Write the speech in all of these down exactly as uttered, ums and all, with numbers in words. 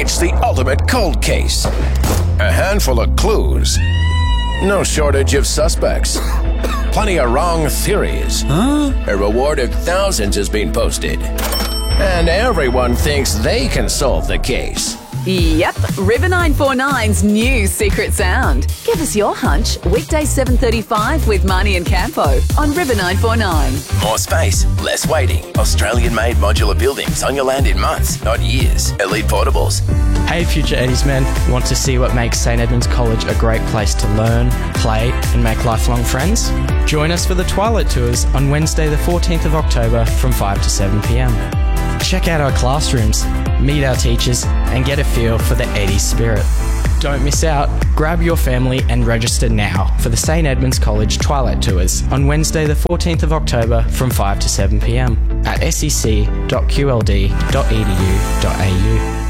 It's the ultimate cold case. A handful of clues. No shortage of suspects. Plenty of wrong theories. Huh? A reward of thousands has been posted. And everyone thinks they can solve the case. Yep, River nine four nine's new secret sound. Give us your hunch, weekday seven thirty-five with Marnie and Campo on River nine four nine. More space, less waiting. Australian-made modular buildings on your land in months, not years. Elite Portables. Hey Future Eddies men, want to see what makes St Edmunds College a great place to learn, play and make lifelong friends? Join us for the Twilight Tours on Wednesday the fourteenth of October from five to seven p m. Check out our classrooms, meet our teachers and get a feel for the Eddies spirit. Don't miss out. Grab your family and register now for the St Edmunds College Twilight Tours on Wednesday the fourteenth of October from five to seven p m at s e c dot q l d dot e d u dot a u.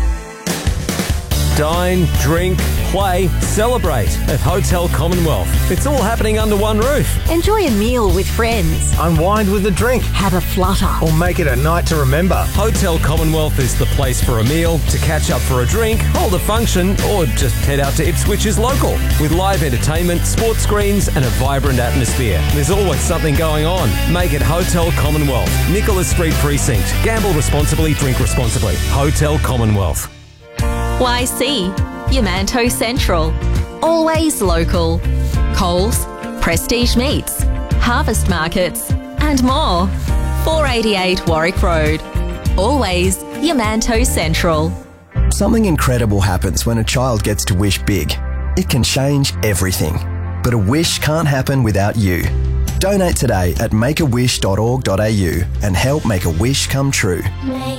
Dine, drink, play, celebrate at Hotel Commonwealth. It's all happening under one roof. Enjoy a meal with friends. Unwind with a drink. Have a flutter. Or make it a night to remember. Hotel Commonwealth is the place for a meal, to catch up for a drink, hold a function, or just head out to Ipswich's local. With live entertainment, sports screens, and a vibrant atmosphere. There's always something going on. Make it Hotel Commonwealth. Nicholas Street Precinct. Gamble responsibly, drink responsibly. Hotel Commonwealth. Y C, Yamanto Central. Always local. Coles, Prestige Meats, Harvest Markets, and more. four eighty-eight Warwick Road. Always Yamanto Central. Something incredible happens when a child gets to wish big. It can change everything. But a wish can't happen without you. Donate today at make a wish dot org dot a u and help make a wish come true.